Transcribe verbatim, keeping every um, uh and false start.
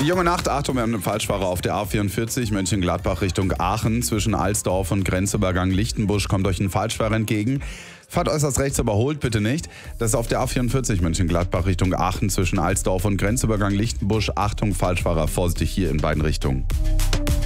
Junge Nacht, Achtung, wir haben einen Falschfahrer auf der A vierundvierzig, Mönchengladbach Richtung Aachen. Zwischen Alsdorf und Grenzübergang Lichtenbusch kommt euch ein Falschfahrer entgegen. Fahrt äußerst rechts, überholt bitte nicht. Das ist auf der A vierundvierzig, Mönchengladbach Richtung Aachen, zwischen Alsdorf und Grenzübergang Lichtenbusch. Achtung, Falschfahrer, vorsichtig hier in beiden Richtungen.